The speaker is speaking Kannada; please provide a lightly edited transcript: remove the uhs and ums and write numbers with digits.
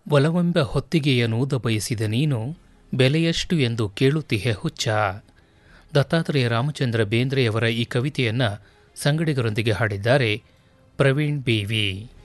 ಒಲವೆಂಬ ಹೊತ್ತಿಗೆಯನೂದ ಬಯಸಿದ ನೀನು ಬೆಲೆಯಷ್ಟು ಎಂದು ಕೇಳುತ್ತಿಹೆ ಹುಚ್ಚ. ದತ್ತಾತ್ರೇಯ ರಾಮಚಂದ್ರ ಬೇಂದ್ರೆಯವರ ಈ ಕವಿತೆಯನ್ನು ಸಂಗಡಿಗರೊಂದಿಗೆ ಹಾಡಿದ್ದಾರೆ ಪ್ರವೀಣ್ ಬಿ.ವಿ.